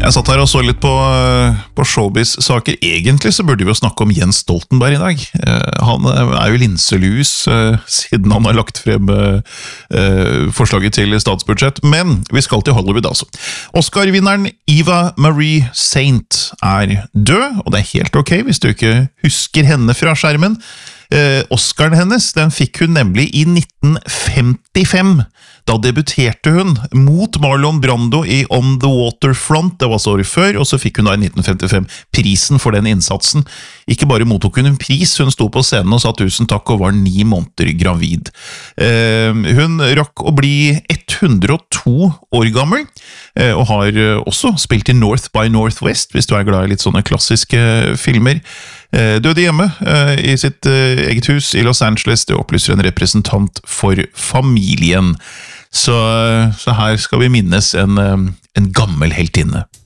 Jeg satt her og så litt på showbiz-saker. Egentlig så burde vi jo snakke om Jens Stoltenberg i dag. Han jo linselus siden han har lagt frem forslaget til statsbudsjett. Men vi skal til Hollywood altså. Oscar-vinneren Eva Marie Saint død, og det helt ok hvis du ikke husker henne fra skjermen. Oscaren hennes, den fikk hun nemlig i 1955. Da debuterte hun mot Marlon Brando i On the Waterfront, det var så året før, og så fikk hun da i 1955 prisen for den innsatsen. Ikke bare mottok hun en pris, hun sto på scenen og sa tusen takk og var 9 måneder gravid. Hun rakk å bli 102 år gammel, og har også spilt i North by Northwest, hvis du glad i litt sånne klassiske filmer. Døde hjemme i sitt eget hus i Los Angeles, det opplyser en representant for familien. Så her skal vi minnes en gammel heltinne.